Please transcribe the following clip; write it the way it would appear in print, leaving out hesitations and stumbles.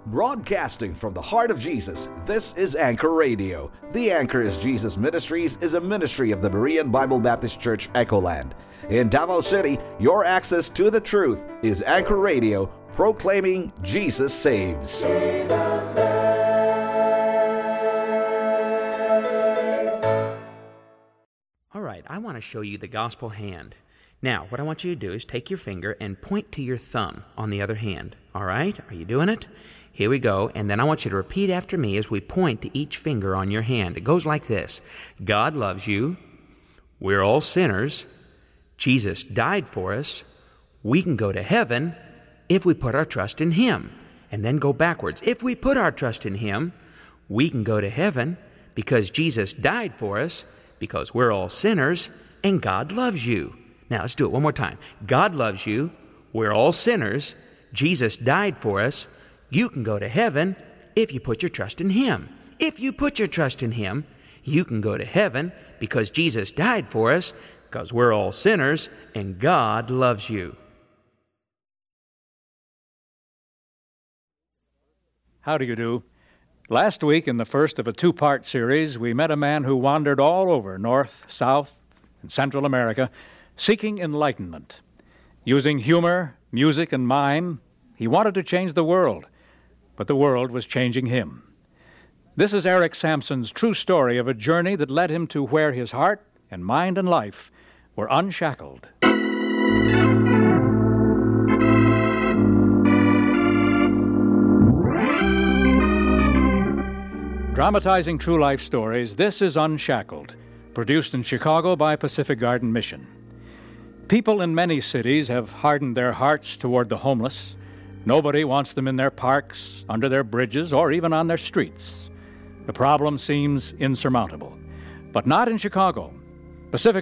Broadcasting from the heart of Jesus, this is Anchor Radio. The Anchor is Jesus Ministries is a ministry of the Berean Bible Baptist Church, Echoland. In Davao City, your access to the truth is Anchor Radio, proclaiming Jesus saves. Jesus saves. All right, I want to show you the gospel hand. Now, what I want you to do is take your finger and point to your thumb on the other hand. All right? Are you doing it? Here we go. And then I want you to repeat after me as we point to each finger on your hand. It goes like this. God loves you. We're all sinners. Jesus died for us. We can go to heaven if we put our trust in Him. And then go backwards. If we put our trust in Him, we can go to heaven because Jesus died for us, because we're all sinners, and God loves you. Now, let's do it one more time. God loves you. We're all sinners. Jesus died for us. You can go to heaven if you put your trust in Him. If you put your trust in Him, you can go to heaven because Jesus died for us, because we're all sinners, and God loves you. How do you do? Last week, in the first of a two-part series, we met a man who wandered all over North, South, and Central America, seeking enlightenment. Using humor, music, and mime, he wanted to change the world, but the world was changing him. This is Eric Sampson's true story of a journey that led him to where his heart and mind and life were unshackled. Dramatizing true life stories, this is Unshackled, produced in Chicago by Pacific Garden Mission. People in many cities have hardened their hearts toward the homeless. Nobody wants them in their parks, under their bridges, or even on their streets. The problem seems insurmountable. But not in Chicago. Pacific